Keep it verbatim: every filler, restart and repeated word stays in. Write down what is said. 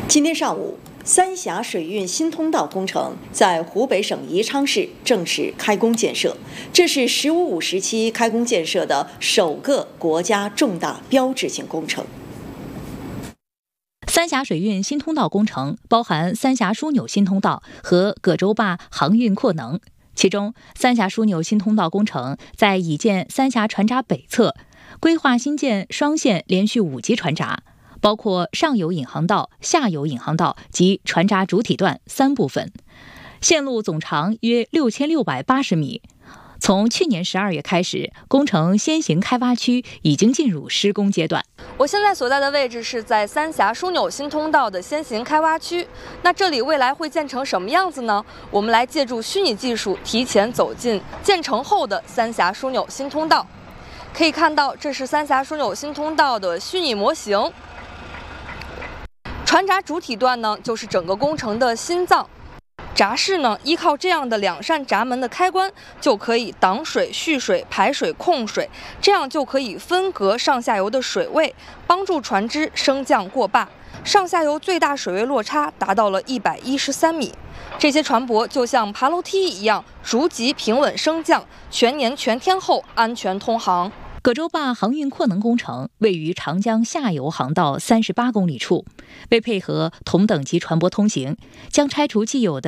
今天上午，三峡水运新通道工程在湖北省宜昌市正式开工建设，这是“十五五”时期开工建设的首个国家重大标志性工程。 三峡水运新通道工程包含三峡枢纽新通道和葛洲坝航运扩能。其中，三峡枢纽新通道工程在已建三峡船闸北侧规划新建双线连续五级船闸，包括上游引航道、下游引航道及船闸主体段三部分，线路总长约六千六百八十米。从去年十二月开始，工程先行开挖区已经进入施工阶段。 我现在所在的位置是在三峡枢纽新通道的先行开挖区。那这里未来会建成什么样子呢？我们来借助虚拟技术，提前走进建成后的三峡枢纽新通道。可以看到，这是三峡枢纽新通道的虚拟模型。船闸主体段呢，就是整个工程的心脏。闸室呢，依靠这样的两扇闸门的开关，就可以挡水、蓄水、排水、控水，这样就可以分隔上下游的水位，帮助船只升降过坝。上下游最大水位落差达到了一百一十三米。这些船舶就像爬楼梯一样，逐级平稳升降，全年全天候安全通航。 葛洲坝航运扩能工程位于长江下游航道三十八公里处，为配合同等级船舶通行，将拆除既有的